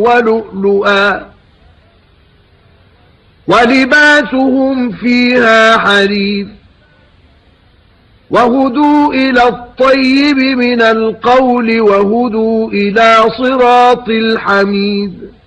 وَلُؤْلُؤًا وَلِبَاسُهُمْ فِيهَا حَرِيرٌ وَهُدُوا إِلَى الطَّيِّبِ مِنَ الْقَوْلِ وَهُدُوا إِلَى صِرَاطِ الْحَمِيدِ